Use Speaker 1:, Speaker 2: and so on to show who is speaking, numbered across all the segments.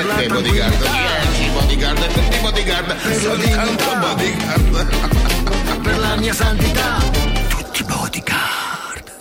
Speaker 1: Niente bodyguard, 10 bodyguard, tutti bodyguard, soltanto bodyguard.
Speaker 2: Per la mia santità, tutti bodyguard.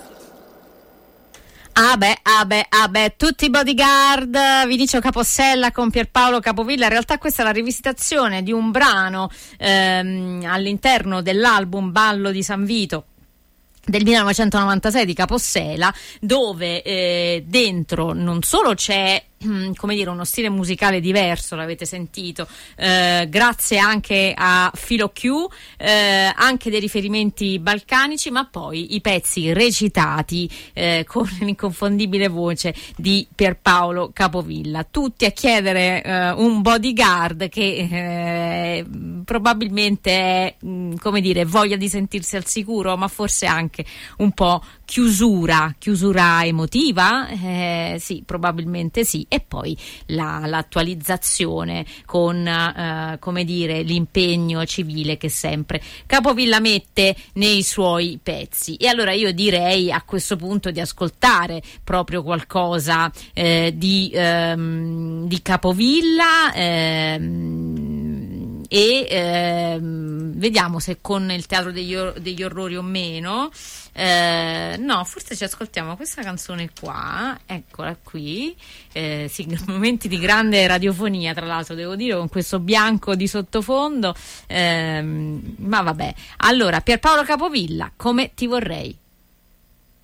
Speaker 3: Ah beh, tutti bodyguard, Vinicio Capossela con Pierpaolo Capovilla. In realtà questa è la rivisitazione di un brano all'interno dell'album Ballo di San Vito del 1996 di Capossela, dove dentro non solo c'è come dire uno stile musicale diverso, l'avete sentito, grazie anche a Philo Q, anche dei riferimenti balcanici, ma poi i pezzi recitati con l'inconfondibile voce di Pierpaolo Capovilla, tutti a chiedere un bodyguard che probabilmente è come dire voglia di sentirsi al sicuro, ma forse anche un po' chiusura emotiva, sì, probabilmente sì, e poi l'attualizzazione con come dire l'impegno civile che sempre Capovilla mette nei suoi pezzi. E allora io direi a questo punto di ascoltare proprio qualcosa di Capovilla, e vediamo se con il Teatro degli Orrori o meno. No, forse ci ascoltiamo questa canzone qua, eccola qui, sì, momenti di grande radiofonia, tra l'altro devo dire, con questo bianco di sottofondo, ma vabbè. Allora, Pierpaolo Capovilla, Come ti vorrei.